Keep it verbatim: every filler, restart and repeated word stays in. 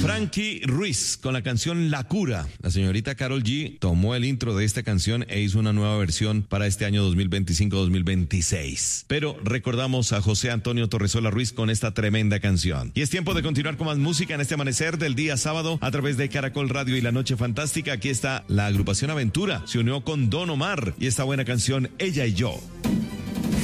Frankie Ruiz con la canción La Cura. La señorita Karol G tomó el intro de esta canción e hizo una nueva versión para este año dos mil veinticinco dos mil veintiséis. Pero recordamos a José Antonio Torresola Ruiz con esta tremenda canción. Y es tiempo de continuar con más música en este amanecer del día sábado a través de Caracol Radio y La Noche Fantástica. Aquí está la agrupación Aventura. Se unió con Don Omar y esta buena canción Ella y Yo.